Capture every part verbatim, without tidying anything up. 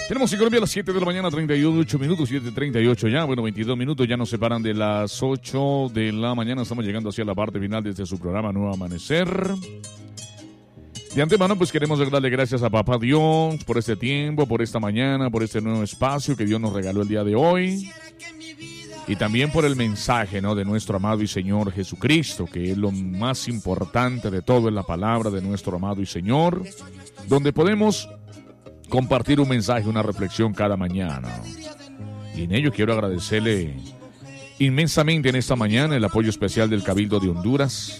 Tenemos en Colombia a las siete de la mañana, treinta y ocho minutos, siete treinta y ocho ya, bueno, veintidós minutos, ya nos separan de las ocho de la mañana, estamos llegando hacia la parte final de este su programa Nuevo Amanecer. De antemano, pues queremos darle gracias a Papá Dios por este tiempo, por esta mañana, por este nuevo espacio que Dios nos regaló el día de hoy. Y también por el mensaje, ¿no?, de nuestro amado y Señor Jesucristo, que es lo más importante de todo, en la palabra de nuestro amado y Señor, donde podemos compartir un mensaje, una reflexión cada mañana. Y en ello quiero agradecerle inmensamente en esta mañana el apoyo especial del Cabildo de Honduras,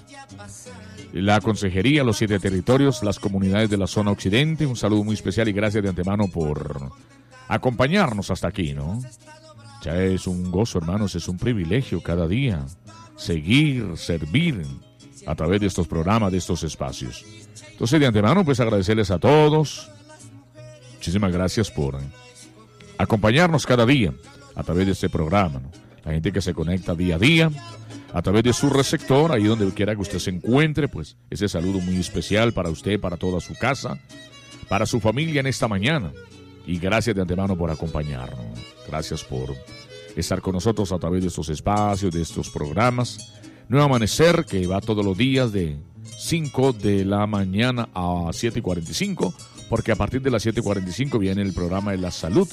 la Consejería, los siete territorios, las comunidades de la zona occidente. Un saludo muy especial y gracias de antemano por acompañarnos hasta aquí, ¿no? Ya es un gozo, hermanos, es un privilegio cada día seguir, servir a través de estos programas, de estos espacios. Entonces, de antemano, pues agradecerles a todos. Muchísimas gracias por acompañarnos cada día a través de este programa, ¿no? La gente que se conecta día a día a través de su receptor, ahí donde quiera que usted se encuentre, pues ese saludo muy especial para usted, para toda su casa, para su familia en esta mañana. Y gracias de antemano por acompañarnos. Gracias por estar con nosotros a través de estos espacios, de estos programas. Nuevo Amanecer, que va todos los días de cinco de la mañana a siete y cuarenta y cinco, porque a partir de las siete y cuarenta y cinco viene el programa de la salud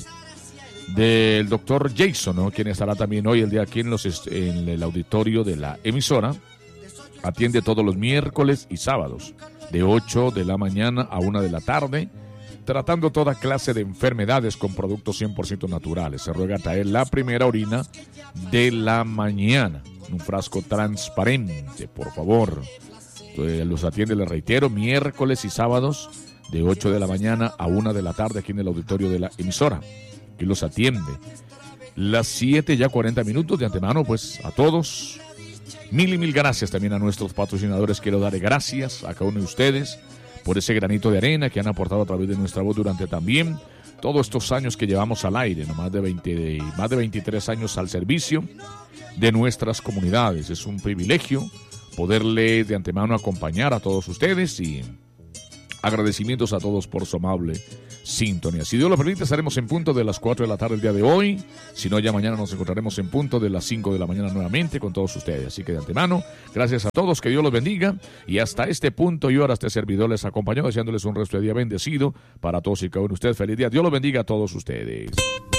del doctor Jason, ¿no?, quien estará también hoy el día aquí en, los, en el auditorio de la emisora. Atiende todos los miércoles y sábados, de ocho de la mañana a una de la tarde, tratando toda clase de enfermedades con productos cien por ciento naturales. Se ruega traer la primera orina de la mañana, en un frasco transparente, por favor. Entonces, los atiende, les reitero, miércoles y sábados, de ocho de la mañana a una de la tarde, aquí en el auditorio de la emisora. Aquí los atiende. Las siete ya cuarenta minutos de antemano, pues a todos, mil y mil gracias también a nuestros patrocinadores. Quiero darle gracias a cada uno de ustedes por ese granito de arena que han aportado a través de nuestra voz durante también todos estos años que llevamos al aire, ¿no? Más de veinte, más de veintitrés años al servicio de nuestras comunidades. Es un privilegio poderle de antemano acompañar a todos ustedes y agradecimientos a todos por su amable sintonía. Si Dios lo permite, estaremos en punto de las cuatro de la tarde el día de hoy. Si no, ya mañana nos encontraremos en punto de las cinco de la mañana nuevamente con todos ustedes. Así que de antemano, gracias a todos, que Dios los bendiga. Y hasta este punto y hora este servidor les acompañó, deseándoles un resto de día bendecido para todos y cada uno de ustedes. Feliz día. Dios los bendiga a todos ustedes.